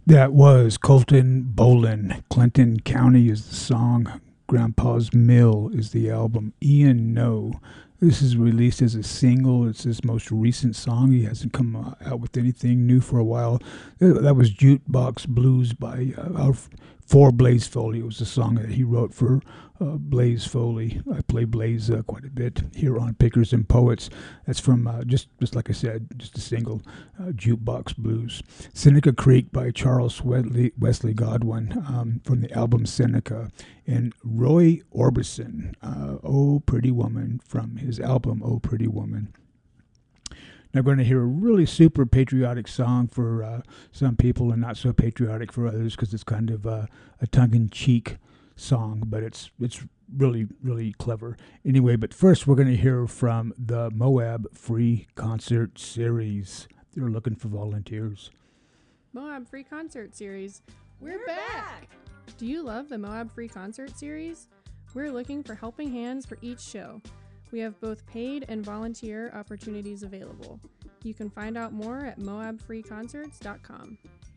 That was Colton Bolin. Clinton County is the song. Grandpa's Mill is the album. Ian No. This is released as a single. It's his most recent song. He hasn't come out with anything new for a while. That was Jukebox Blues by for Blaze Foley. It was a song that he wrote for Blaze Foley. I play Blaze quite a bit here on Pickers and Poets. That's from just like I said, just a single, Jukebox Blues. Seneca Creek by Charles Wesley Godwin from the album Seneca. And Roy Orbison, Oh Pretty Woman, from his album Oh Pretty Woman. Now, we're going to hear a really super patriotic song for some people and not so patriotic for others because it's kind of a tongue-in-cheek song, but it's really, really clever. Anyway, but first we're going to hear from the Moab Free Concert Series. They're looking for volunteers. Moab Free Concert Series. We're back! Do you love the Moab Free Concert Series? We're looking for helping hands for each show. We have both paid and volunteer opportunities available. You can find out more at moabfreeconcerts.com.